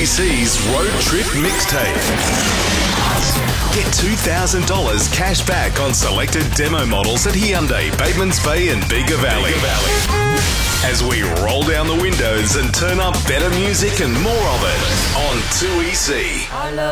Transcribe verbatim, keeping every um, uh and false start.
E C's Road Trip Mixtape. Get two thousand dollars cash back on selected demo models at Hyundai, Batemans Bay and Bega Valley. As we roll down the windows and turn up better music and more of it on two E C.